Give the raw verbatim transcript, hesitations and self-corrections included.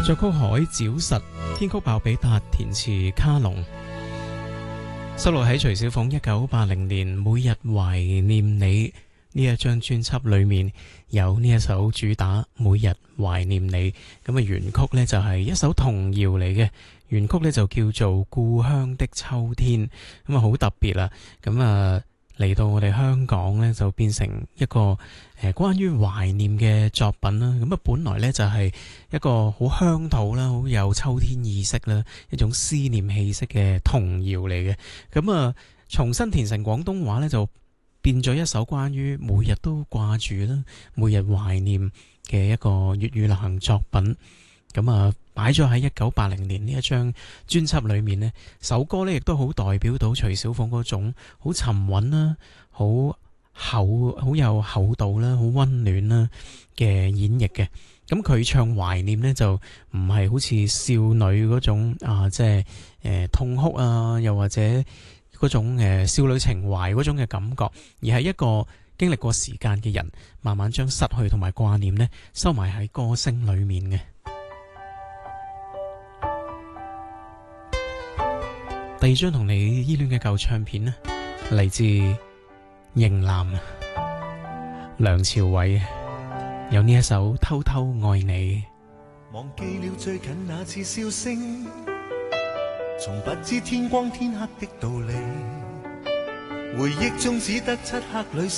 作曲海沼實，編曲鮑比達，填詞卡龍。收錄喺徐小鳳一九八零年《每日懷念你》呢一張專輯裏面，有呢一首主打《每日懷念你》。咁啊，原曲呢就係一首童謠嚟嘅，原曲呢就叫做《故鄉的秋天》。咁啊，好特別啦。咁啊，嚟到我哋香港呢，就變成一個誒關於懷念嘅作品啦。咁啊，本來呢就係一個好鄉土啦，好有秋天意識啦，一種思念氣息嘅童謠嚟嘅。咁啊，重新填成廣東話呢，就變咗一首關於每日都掛住啦，每日懷念嘅一個粵語流行作品。咁啊，擺咗喺一九八零年呢一張專輯裏面呢，首歌呢亦都好代表到徐小鳳嗰種好沉穩啦、好厚、好有厚度啦、好溫暖啦嘅演繹嘅。咁佢唱懷念呢，就唔係好似少女嗰種啊，即係誒痛哭啊，又或者嗰種誒、呃、少女情懷嗰種嘅感覺，而係一個經歷過時間嘅人，慢慢將失去同埋掛念呢收埋喺歌聲裏面嘅。第二張同你依戀嘅舊唱片呢，嚟自型男梁朝偉，有呢一首《偷偷愛你》。 忘記了最近那次笑聲，從不知天光天黑的道理，回憶中只得漆黑裏